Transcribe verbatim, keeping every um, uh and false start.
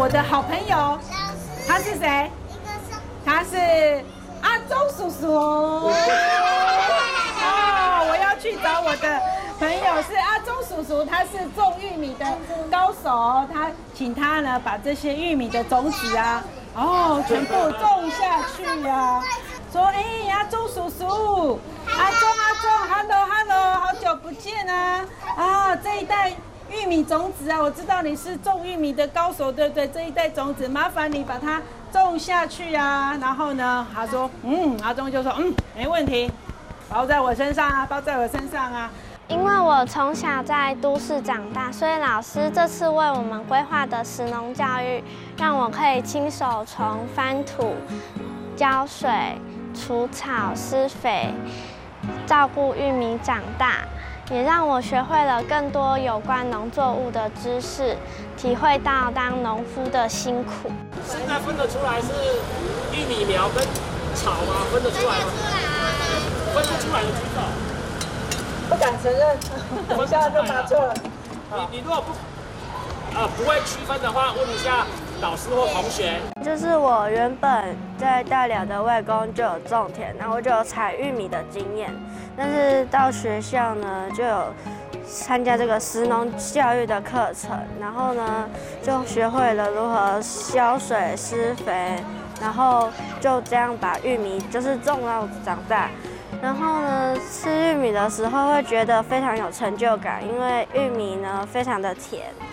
我的好朋友，他是谁？他是阿忠叔叔。哦，我要去找我的朋友是阿忠叔叔，他是种玉米的高手，他请他呢把这些玉米的种子啊，哦，全部种下去啊。说，哎，阿忠叔叔，阿忠阿忠 ，hello hello， 好久不见啊！啊，这一袋玉米种子啊，我知道你是种玉米的高手，对不对？这一袋种子，麻烦你把它种下去啊。然后呢，他说，嗯，阿忠就说，嗯，没问题，包在我身上啊，包在我身上啊。 因为我从小在都市长大，所以老师这次为我们规划的食农教育，让我可以亲手从翻土、浇水、除草、施肥，照顾玉米长大，也让我学会了更多有关农作物的知识，体会到当农夫的辛苦。 现在分得出来是玉米苗跟草吗？分得出来吗？分不出来的举手。 不敢承认，等一下就答错了。 你你如果不呃不会区分的话，问一下老师或同学。 就是我原本在大寮的外公就有种田，然后我就有采玉米的经验，但是到学校呢就有参加这个食农教育的课程，然后呢就学会了如何浇水、施肥，然后就这样把玉米就是种到长大。然后呢，吃玉米的时候会觉得非常有成就感，因为玉米呢非常的甜。